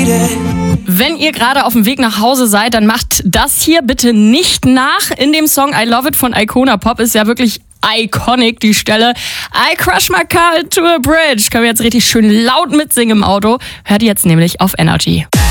Wenn ihr gerade auf dem Weg nach Hause seid, dann macht das hier bitte nicht nach. In dem Song I Love It von Icona Pop ist ja wirklich iconic die Stelle I crush my car into a bridge. Können wir jetzt richtig schön laut mitsingen im Auto. Hört ihr jetzt nämlich auf Energy.